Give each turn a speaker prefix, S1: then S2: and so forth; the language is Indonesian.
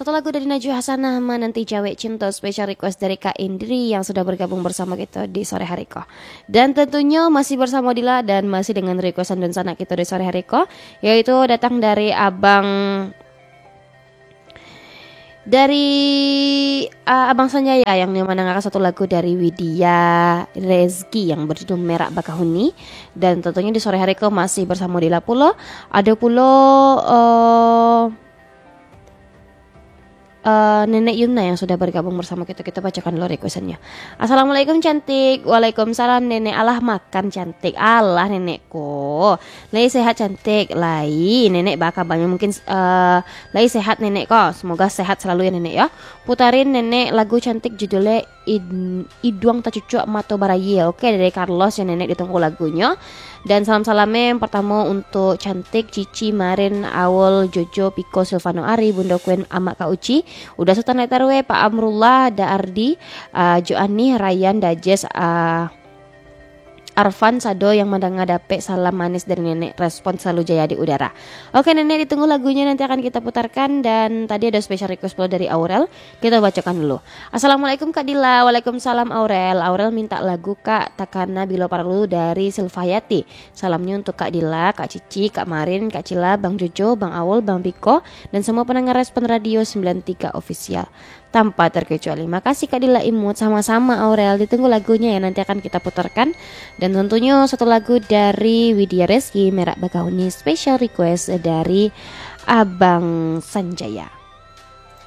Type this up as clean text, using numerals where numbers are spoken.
S1: Satu lagu dari Najwa Hasanah, Menanti Cewek Cinta, special request dari Kak Indri yang sudah bergabung bersama kita di sore hari ko. Dan tentunya masih bersama Dila dan masih dengan requestan dan sana kita di sore hari ko, yaitu datang dari Abang Sanjaya yang mendengarkan satu lagu dari Widya Rezki yang berjudul Merak Bakahuni. Dan tentunya di sore hari ko masih bersama Dila Pulo. Ada Pulo Nenek Yuna yang sudah bergabung bersama kita. Kita bacakan dulu requestannya. Assalamualaikum cantik. Waalaikumsalam nenek. Alah makan cantik. Alah nenekku. Lai sehat cantik. Lai nenek bakal banyak mungkin lai sehat nenek kok. Semoga sehat selalu ya nenek ya. Putarin nenek lagu cantik judulnya Iduang Tak Cucuk Mato Baraye. Oke, dari Carlos ya nenek, ditunggu lagunya. Dan salam-salamnya yang pertama untuk cantik Cici, Marin, Awol, Jojo, Piko, Silvano Ari, Bunda Kuen, Amak Kak Uci, udah Sultan Tarwe, Pak Amrullah, Da Ardi, Joani, Ryan, Dajes, Arfan Sado yang mendape salam manis dari nenek, respon selalu jaya di udara. Oke nenek, ditunggu lagunya nanti akan kita putarkan. Dan tadi ada special request dari Aurel, kita bacakan dulu. Assalamualaikum Kak Dila. Waalaikumsalam Aurel. Aurel minta lagu Kak Takana Bilo Parlu dari Silvayati. Salamnya untuk Kak Dila, Kak Cici, Kak Marin, Kak Cila, Bang Jojo, Bang Awol, Bang Biko, dan semua pendengar Respon Radio 93 Official tanpa terkecuali. Makasih Kak Dila Imut, sama-sama Aurel. Ditunggu lagunya ya, nanti akan kita putarkan. Dan tentunya satu lagu dari Widya Rezki, Merak Bakahuni, special request dari Abang Sanjaya.